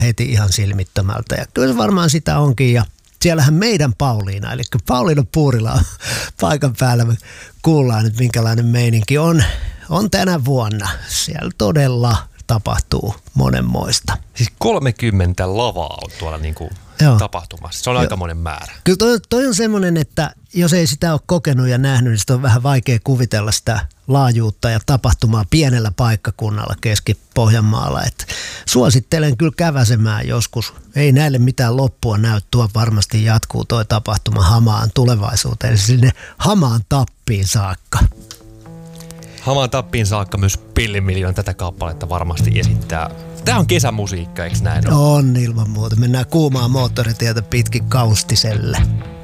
heti ihan silmittömältä. Ja kyllä se varmaan sitä onkin. Ja siellähän meidän Pauliina, eli Pauliina Puurila on paikan päällä. Me kuullaan nyt, minkälainen meininki on tänä vuonna. Siellä todella tapahtuu monenmoista. Siis 30 lavaa on tuolla niinku tapahtumassa. Se on aikamoinen määrä. Kyllä toi on semmoinen, että jos ei sitä ole kokenut ja nähnyt, niin sitä on vähän vaikea kuvitella sitä laajuutta ja tapahtumaa pienellä paikkakunnalla Keski-Pohjanmaalla. Et suosittelen kyllä käväsemään joskus. Ei näille mitään loppua näy. Tuo varmasti jatkuu toi tapahtuma hamaan tulevaisuuteen, sinne hamaan tappiin saakka. Hamaan tappiin saakka myös Pillimiljoon tätä kappaletta varmasti esittää. Tämä on kesämusiikka, eikö näin ole? On ilman muuta. Mennään kuumaa moottoritietä pitkin Kaustiselle.